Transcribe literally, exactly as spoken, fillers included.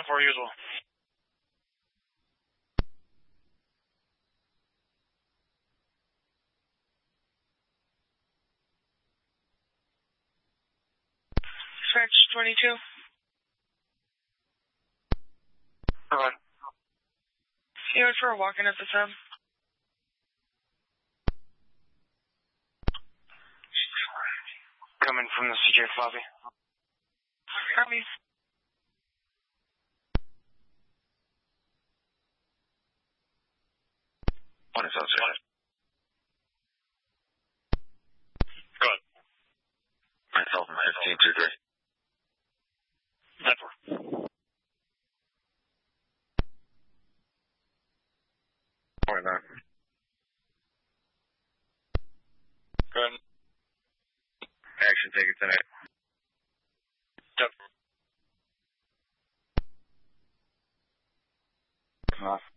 four usual. Search twenty-two. Alright. You went for a walk-in at the sub? Coming from the C J lobby. Copy. What is outside? Good. Myself and fifteen two three. Network. Point nine. Good. Action taken tonight. Yep. Off.